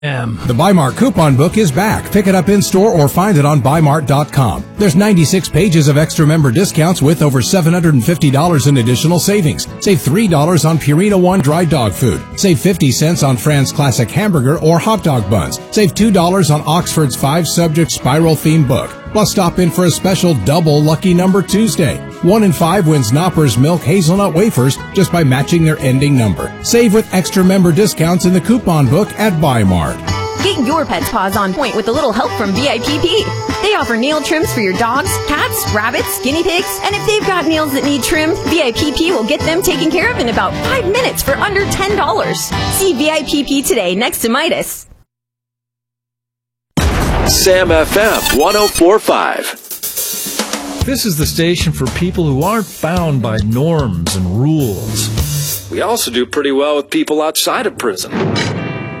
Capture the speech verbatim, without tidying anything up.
M. The Bi-Mart coupon book is back. Pick it up in store or find it on Bi Mart dot com. There's ninety-six pages of extra member discounts with over seven hundred fifty dollars in additional savings. Save three dollars on Purina One dry dog food. Save fifty cents on Fran's Classic hamburger or hot dog buns. Save two dollars on Oxford's five-subject spiral theme book. Plus, stop in for a special double Lucky Number Tuesday. One in five wins Knoppers Milk Hazelnut Wafers just by matching their ending number. Save with extra member discounts in the coupon book at Bi-Mart. Get your pet's paws on point with a little help from V I P P. They offer nail trims for your dogs, cats, rabbits, guinea pigs, and if they've got nails that need trimmed, V I P P will get them taken care of in about five minutes for under ten dollars. See V I P P today next to Midas. Sam F M one oh four point five. This is the station for people who aren't bound by norms and rules. We also do pretty well with people outside of prison.